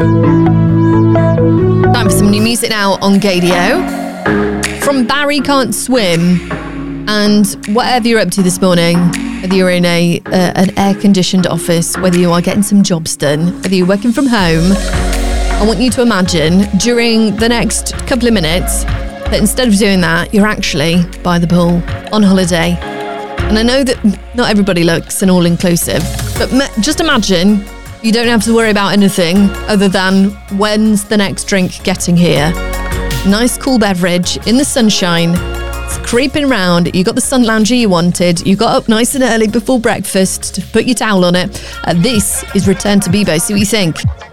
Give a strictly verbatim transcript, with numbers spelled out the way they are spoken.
Time for some new music now on Gadio. From Barry Can't Swim. And whatever you're up to this morning, whether you're in a uh, an air-conditioned office, whether you are getting some jobs done, whether you're working from home, I want you to imagine during the next couple of minutes that instead of doing that, you're actually by the pool on holiday. And I know that not everybody looks an all-inclusive, but ma- just imagine you don't have to worry about anything other than when's the next drink getting here. Nice cool beverage in the sunshine. It's creeping round. You got the sun lounger you wanted. You got up nice and early before breakfast to put your towel on it. Uh, this is Return to Bebo. See what you think.